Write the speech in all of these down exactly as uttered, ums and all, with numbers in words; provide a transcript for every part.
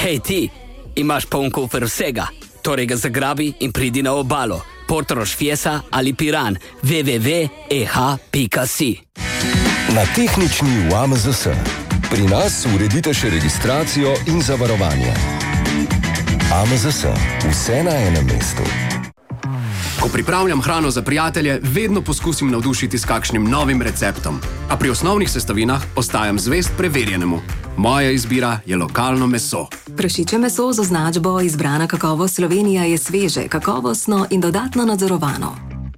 Hej ti, imaš poln kufer vsega, torej ga zagrabi in pridi na obalo. Portorož, Fiesa ali Piran, w w w pika e h pika si. Na tehnični v A M Z S. Pri nas uredite še registracijo in zavarovanje. A M Z S. Vse na enem mestu. Ko pripravljam hrano za prijatelje, vedno poskusim navdušiti s kakšnim novim receptom. A pri osnovnih sestavinah ostajam zvest preverjenemu. Moja izbira je lokalno meso. Prašiče meso z označbo Izbrana kakovost Slovenija je sveže, kakovostno in dodatno nadzorovano.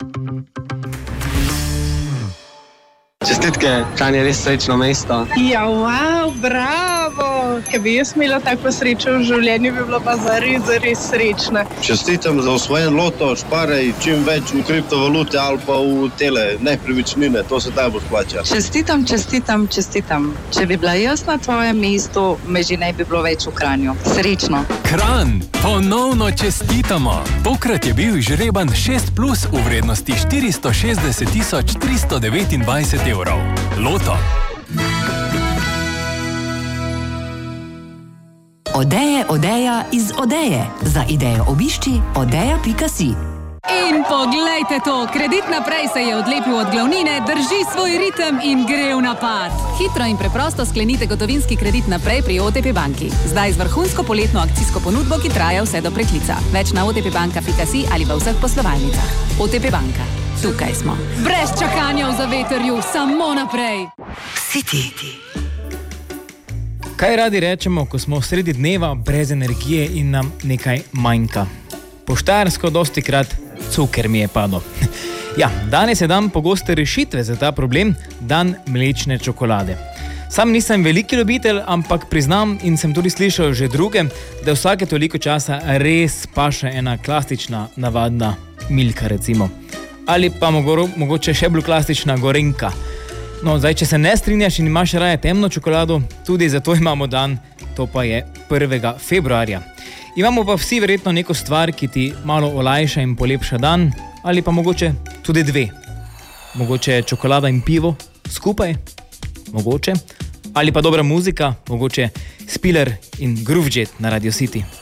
Čestitke, Kranj je res srečno mesto. Ja, wow, bravo! Ker bi jaz imela tako srečo v življenju, bi bila pa zares, zares srečna. Čestitam za osvojen loto, šparej čim več v kriptovalute ali pa v tele nepremičnine, to se taj bo splača. Čestitam, čestitam, čestitam. Če bi bila jaz na tvojem mestu, me že ne bi bilo več v Kranju. Srečno. Kranj, ponovno čestitamo. Tokrat je bil žreban šest plus v vrednosti štiristo šestdeset tisoč tristo devetindvajset evrov. Loto. Odeje, odeja iz Odeje. Za idejo obišči odeja pika si. In poglejte to, Kredit naprej se je odlepil od glavnine, drži svoj ritem in gre v napad. Hitro in preprosto sklenite gotovinski kredit naprej pri O T P banki. Zdaj z vrhunsko poletno akcijsko ponudbo, ki traja vse do preklica. Več na o t p banka pika si ali v vseh poslovalnicah. O T P banka. Tukaj smo. Brez čakanja v zavetrju, samo naprej. City. Kaj radi rečemo, ko smo sredi dneva brez energije in nam nekaj manjka? Po štajersko dosti krat cuker mi je padel. Ja, danes je dan pogoste rešitve za ta problem, dan mlečne čokolade. Sam nisem veliki ljubitelj, ampak priznam in sem tudi slišal že druge, da vsake toliko časa res paše ena klasična, navadna milka recimo. Ali pa mogo, mogoče še bolj klasična gorenka. No, zdaj, če se ne strinjaš in imaš raje temno čokolado, tudi zato imamo dan, to pa je prvega februarja. Imamo pa vsi verjetno neko stvar, ki ti malo olajša in polepša dan, ali pa mogoče tudi dve. Mogoče čokolada in pivo skupaj, mogoče, ali pa dobra muzika, mogoče Spiller in Groove Jet na Radio City.